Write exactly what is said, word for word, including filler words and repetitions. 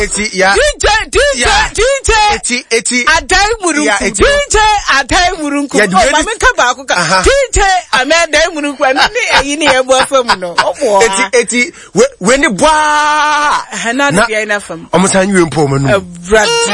Eti ya. Tinte, tinte, tinte. Eti, eti. Adai murunku. Tinte, adai murunku. Oh, mami kaba akuka. Tinte, ame adai murunku. Ani ayini ebo afam no. Omo. Eti, eti. We, we ni bwa. Hana di ya ina afam. Omo sanyi we mpo manu. Brad.